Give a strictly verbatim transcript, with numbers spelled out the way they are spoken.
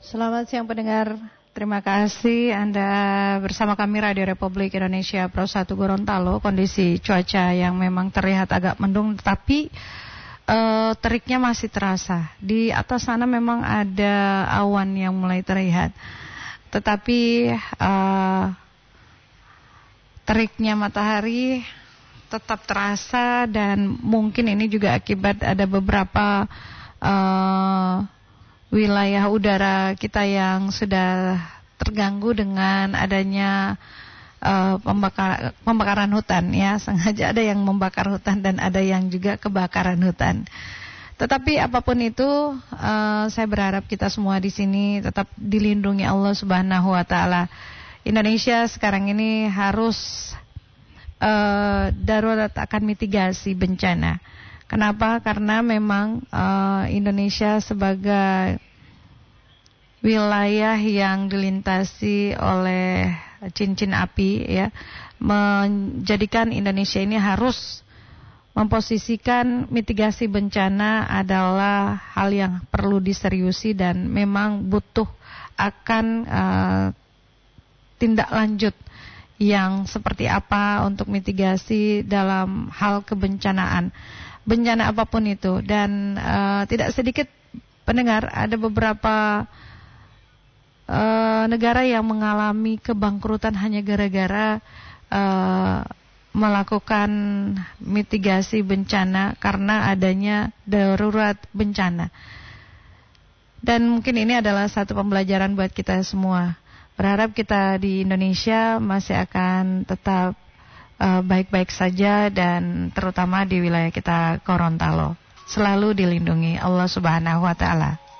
Selamat siang pendengar, terima kasih Anda bersama kami Radio Republik Indonesia Pro satu Gorontalo. Kondisi cuaca yang memang terlihat agak mendung, tetapi uh, teriknya masih terasa. Di atas sana memang ada awan yang mulai terlihat, tetapi uh, teriknya matahari tetap terasa, dan mungkin ini juga akibat ada beberapa uh, wilayah udara kita yang sudah terganggu dengan adanya uh, pembakar, pembakaran hutan, ya. Sengaja ada yang membakar hutan dan ada yang juga kebakaran hutan. Tetapi apapun itu, uh, saya berharap kita semua di sini tetap dilindungi Allah Subhanahu wa taala. Indonesia sekarang ini harus uh, darurat akan mitigasi bencana. Kenapa? Karena memang uh, Indonesia sebagai wilayah yang dilintasi oleh cincin api, ya, menjadikan Indonesia ini harus memposisikan mitigasi bencana adalah hal yang perlu diseriusi dan memang butuh akan uh, tindak lanjut yang seperti apa untuk mitigasi dalam hal kebencanaan. Bencana apapun itu. Dan uh, tidak sedikit pendengar, ada beberapa uh, negara yang mengalami kebangkrutan hanya gara-gara uh, melakukan mitigasi bencana karena adanya darurat bencana. Dan mungkin ini adalah satu pembelajaran buat kita semua. Berharap kita di Indonesia masih akan tetap Uh, baik-baik saja, dan terutama di wilayah kita Gorontalo selalu dilindungi Allah Subhanahu wa taala.